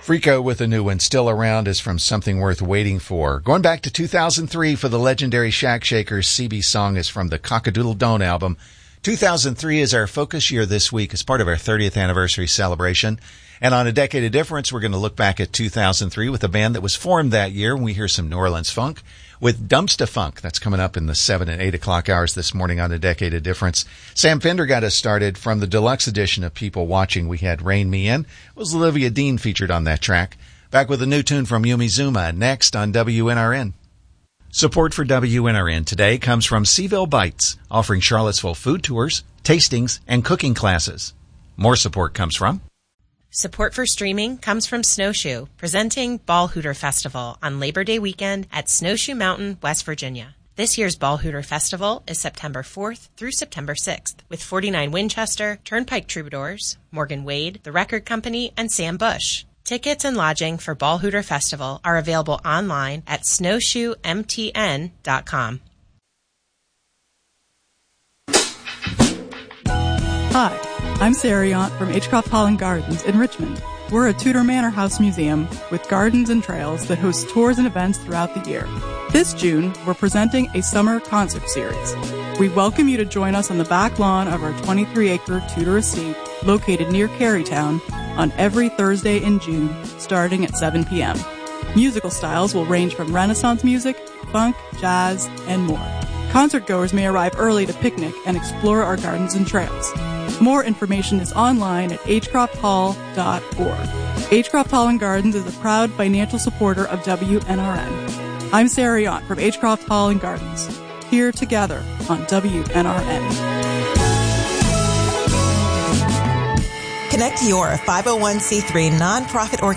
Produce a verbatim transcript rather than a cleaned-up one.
Frico with a new one, Still Around, is from Something Worth Waiting For. Going back to two thousand three for the legendary Shack Shakers, C B Song is from the Cockadoodle Don't album. two thousand three is our focus year this week as part of our thirtieth anniversary celebration. And on A Decade of Difference, we're going to look back at two thousand three with a band that was formed that year, and we hear some New Orleans funk with Dumpsta Funk. That's coming up in the seven and eight o'clock hours this morning on A Decade of Difference. Sam Fender got us started. From the deluxe edition of People Watching, we had Rain Me In. It was Olivia Dean featured on that track. Back with a new tune from Yumi Zuma next on W N R N. Support for W N R N today comes from Seaville Bites, offering Charlottesville food tours, tastings, and cooking classes. More support comes from Support for streaming comes from Snowshoe, presenting Ball Hooter Festival on Labor Day weekend at Snowshoe Mountain, West Virginia. This year's Ball Hooter Festival is September fourth through September sixth, with forty-nine Winchester, Turnpike Troubadours, Morgan Wade, The Record Company, and Sam Bush. Tickets and lodging for Ball Hooter Festival are available online at snowshoe m t n dot com. Hi, I'm Sarah Yont from H-Croft Hall and Gardens in Richmond. We're a Tudor Manor House museum with gardens and trails that host tours and events throughout the year. This June, we're presenting a summer concert series. We welcome you to join us on the back lawn of our twenty-three acre Tudor estate located near Carytown on every Thursday in June, starting at seven p.m. Musical styles will range from Renaissance music, funk, jazz, and more. Concertgoers may arrive early to picnic and explore our gardens and trails. More information is online at h croft hall dot org. H-Croft Hall and Gardens is a proud financial supporter of W N R N. I'm Sarah Yont from H-Croft Hall and Gardens, here together on W N R N. Connect Your, a five oh one c three nonprofit organization